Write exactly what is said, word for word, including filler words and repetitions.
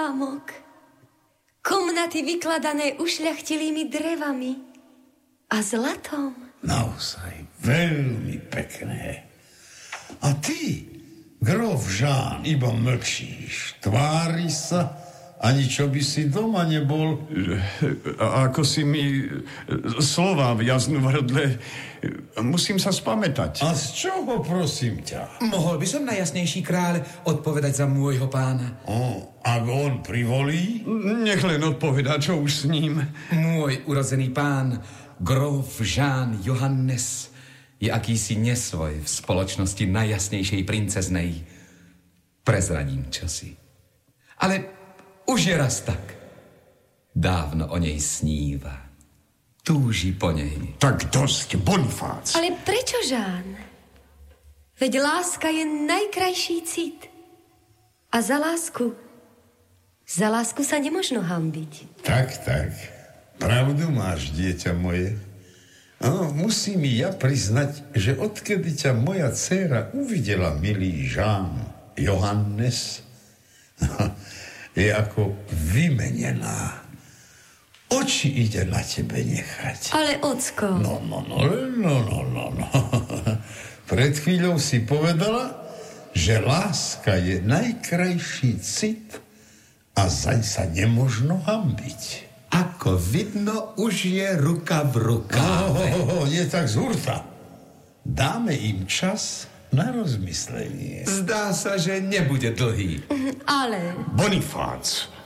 zámok. Komnaty vykladané ušľachtilými drevami a zlatom. Naozaj, veľmi pekné. A ty, grof Jean, iba mlčíš, tvári sa, ani čo by si doma nebol. A ako si mi slová viaznú v hrdle, musím sa spamätať. A z čoho, prosím ťa? Mohol by som najjasnejší kráľ odpovedať za môjho pána. O, ak on privolí? Nech len odpovedá, čo už s ním. Môj urozený pán, grof Jean Johannes, je akýsi nesvoj v spoločnosti najjasnejšej princeznej. Prezradím čosi. Ale už je raz tak. Dávno o nej sníva. Túži po nej. Tak dosť, Bonifác. Ale prečo, Žán? Veď láska je najkrajší cit. A za lásku, za lásku sa nemožno hanbiť. Tak, tak. Pravdu máš, dieťa moje. No, musím ja priznať, že odkedy ťa moja dcéra uvidela, milý Jean Johannes, je ako vymenená. Oči ide na tebe nechať. Ale ocko... No, no, no, no, no, no, no. Pred chvíľou si povedala, že láska je najkrajší cit a zaň sa nemožno hanbiť. Ako vidno, už je ruka v rukáve. Oh, oh, oh, nie tak z hurta. Dáme im čas na rozmyslenie. Zdá sa, že nebude dlhý. Ale... Bonifác,